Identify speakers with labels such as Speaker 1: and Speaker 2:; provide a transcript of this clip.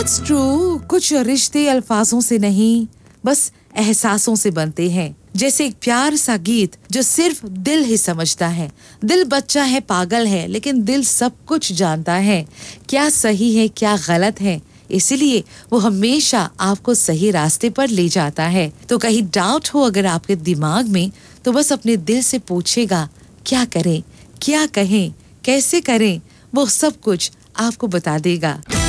Speaker 1: That's true. कुछ रिश्ते अल्फाजों से नहीं, बस एहसासों से बनते हैं। जैसे एक प्यार सा गीत जो सिर्फ दिल ही समझता है। दिल बच्चा है, पागल है, लेकिन दिल सब कुछ जानता है। क्या सही है, क्या गलत है, इसीलिए वो हमेशा आपको सही रास्ते पर ले जाता है। तो कहीं डाउट हो अगर आपके दिमाग में, तो बस अपने दिल से पूछेगा, क्या करें, क्या कहें, कैसे करें, वो सब कुछ आपको बता देगा।